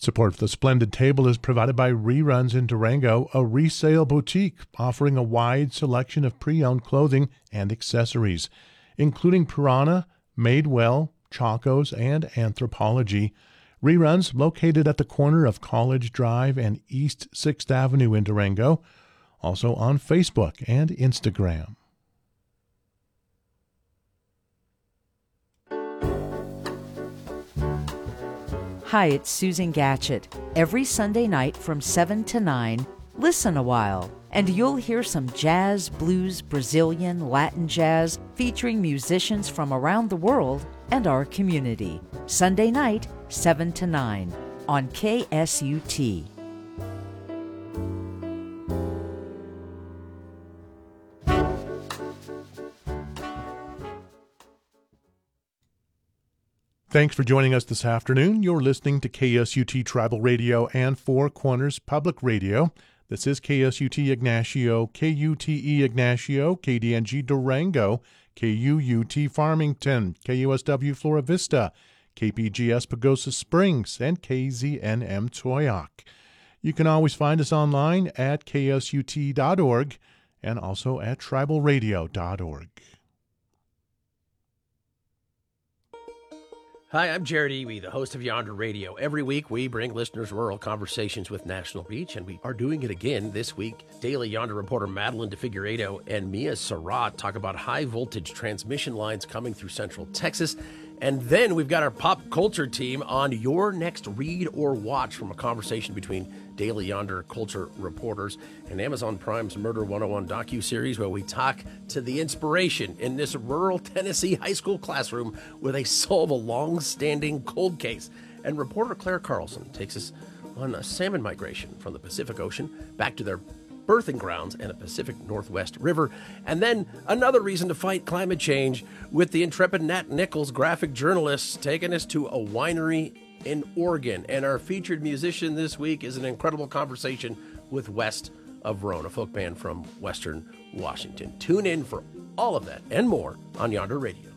Support for the Splendid Table is provided by Reruns in Durango, a resale boutique offering a wide selection of pre-owned clothing and accessories, including Piranha, Madewell, Chacos, and Anthropologie. Reruns, located at the corner of College Drive and East 6th Avenue in Durango, also on Facebook and Instagram. Hi, it's Susan Gatchett. Every Sunday night from 7 to 9, listen a while, and you'll hear some jazz, blues, Brazilian, Latin jazz featuring musicians from around the world and our community. Sunday night, 7 to 9 on KSUT. Thanks for joining us this afternoon. You're listening to KSUT Tribal Radio and Four Corners Public Radio. This is KSUT Ignacio, KUTE Ignacio, KDNG Durango, KUUT Farmington, KUSW Flora Vista, KPGS Pagosa Springs, and KZNM Toyoak. You can always find us online at ksut.org and also at tribalradio.org. Hi, I'm Jared Ewey, the host of Yonder Radio. Every week, we bring listeners rural conversations with National Beach, and we are doing it again this week. Daily Yonder reporter Madeline DeFigueiredo and Mia Surratt talk about high-voltage transmission lines coming through central Texas. And then we've got our pop culture team on your next read or watch from a conversation between Daily Yonder culture reporters and Amazon Prime's Murder 101 docuseries, where we talk to the inspiration in this rural Tennessee high school classroom where they solve a long-standing cold case. And reporter Claire Carlson takes us on a salmon migration from the Pacific Ocean back to their birthing grounds and a Pacific Northwest river. And then another reason to fight climate change with the intrepid Nat Nichols, graphic journalist, taking us to a winery in Oregon. And our featured musician this week is an incredible conversation with West of Roan, a folk band from Western Washington. Tune in for all of that and more on Yonder Radio.